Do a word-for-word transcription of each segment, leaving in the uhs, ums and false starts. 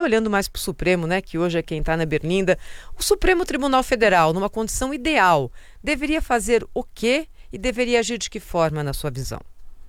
olhando mais para o Supremo, né, que hoje é quem está na berlinda, o Supremo Tribunal Federal, numa condição ideal, deveria fazer o quê e deveria agir de que forma, na sua visão?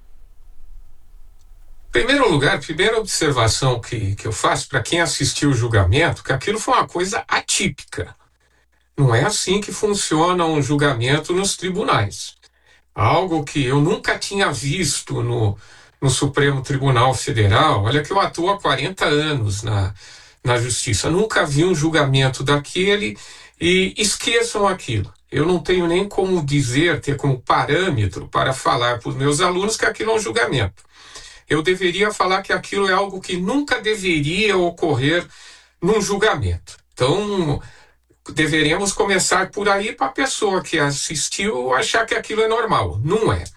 Em primeiro lugar, a primeira observação que, que eu faço para quem assistiu o julgamento, que aquilo foi uma coisa atípica. Não é assim que funciona um julgamento nos tribunais. Algo que eu nunca tinha visto no, no Supremo Tribunal Federal. Olha que eu atuo há quarenta anos na, na Justiça. Nunca vi um julgamento daquele e esqueçam aquilo. Eu não tenho nem como dizer, ter como parâmetro para falar para os meus alunos que aquilo é um julgamento. Eu deveria falar que aquilo é algo que nunca deveria ocorrer num julgamento. Então, deveríamos começar por aí para a pessoa que assistiu achar que aquilo é normal. Não é.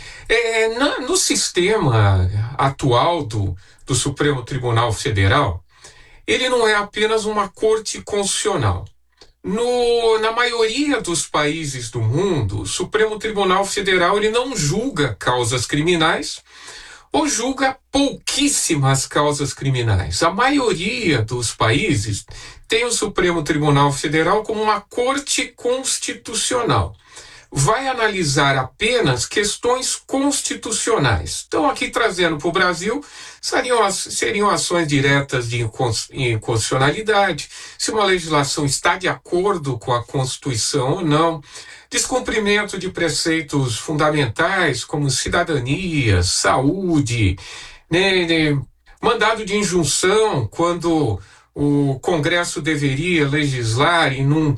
é na, no sistema atual do, do Supremo Tribunal Federal, ele não é apenas uma corte constitucional. No, na maioria dos países do mundo, o Supremo Tribunal Federal ele não julga causas criminais, ou julga pouquíssimas causas criminais. A maioria dos países tem o Supremo Tribunal Federal como uma corte constitucional. Vai analisar apenas questões constitucionais. Então, aqui trazendo para o Brasil, seriam, seriam ações diretas de inconstitucionalidade, se uma legislação está de acordo com a Constituição ou não, descumprimento de preceitos fundamentais como cidadania, saúde, né, né, mandado de injunção quando o Congresso deveria legislar e não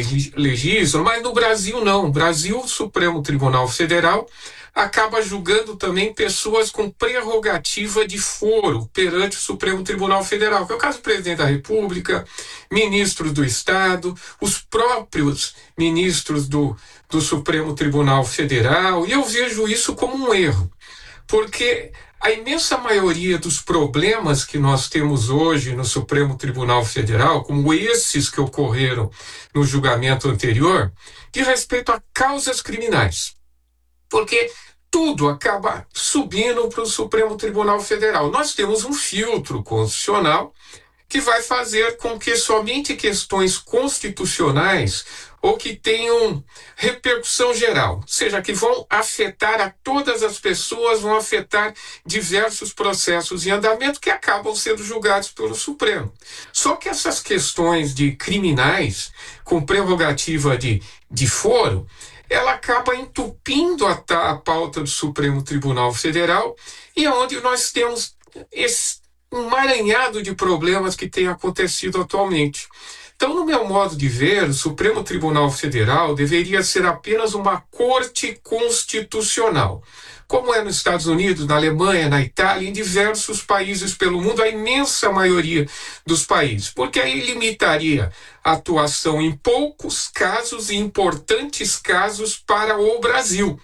legisla, mas no Brasil não. No Brasil, o Supremo Tribunal Federal acaba julgando também pessoas com prerrogativa de foro perante o Supremo Tribunal Federal, que é o caso do presidente da República, ministros do Estado, os próprios ministros do, do Supremo Tribunal Federal, e eu vejo isso como um erro, porque a imensa maioria dos problemas que nós temos hoje no Supremo Tribunal Federal, como esses que ocorreram no julgamento anterior, diz respeito a causas criminais. Porque tudo acaba subindo para o Supremo Tribunal Federal. Nós temos um filtro constitucional que vai fazer com que somente questões constitucionais ou que tenham repercussão geral, ou seja, que vão afetar a todas as pessoas, vão afetar diversos processos em andamento que acabam sendo julgados pelo Supremo. Só que essas questões de criminais, com prerrogativa de, de foro, ela acaba entupindo a, a pauta do Supremo Tribunal Federal, e é onde nós temos esse um emaranhado de problemas que tem acontecido atualmente. Então, no meu modo de ver, o Supremo Tribunal Federal deveria ser apenas uma corte constitucional, como é nos Estados Unidos, na Alemanha, na Itália, em diversos países pelo mundo, a imensa maioria dos países, porque aí limitaria a atuação em poucos casos e importantes casos para o Brasil.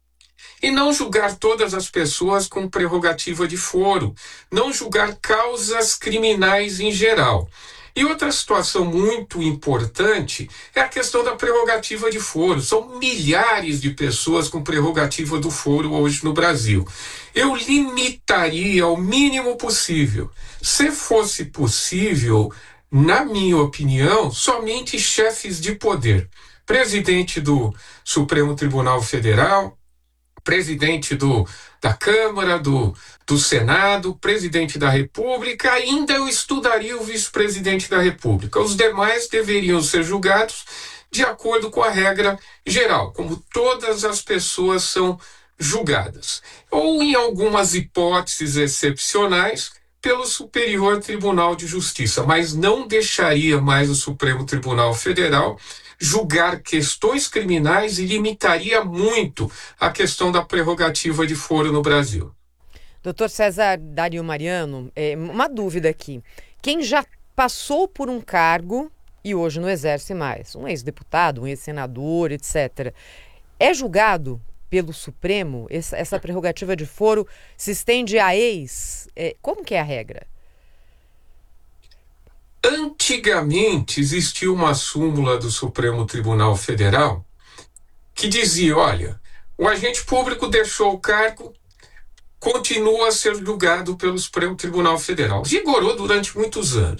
E não julgar todas as pessoas com prerrogativa de foro, não julgar causas criminais em geral. E outra situação muito importante é a questão da prerrogativa de foro. São milhares de pessoas com prerrogativa do foro hoje no Brasil. Eu limitaria ao mínimo possível. Se fosse possível, na minha opinião, somente chefes de poder. Presidente do Supremo Tribunal Federal, presidente do, da Câmara, do, do Senado, presidente da República, ainda eu estudaria o vice-presidente da República. Os demais deveriam ser julgados de acordo com a regra geral, como todas as pessoas são julgadas. Ou, em algumas hipóteses excepcionais, pelo Superior Tribunal de Justiça, mas não deixaria mais o Supremo Tribunal Federal julgar questões criminais e limitaria muito a questão da prerrogativa de foro no Brasil. Doutor César Dario Mariano, é, uma dúvida aqui. Quem já passou por um cargo e hoje não exerce mais, um ex-deputado, um ex-senador, etcétera, é julgado pelo Supremo? Essa, essa prerrogativa de foro se estende a ex? É, como que é a regra? Antigamente existia uma súmula do Supremo Tribunal Federal que dizia, olha, o agente público deixou o cargo, continua a ser julgado pelo Supremo Tribunal Federal. Vigorou durante muitos anos.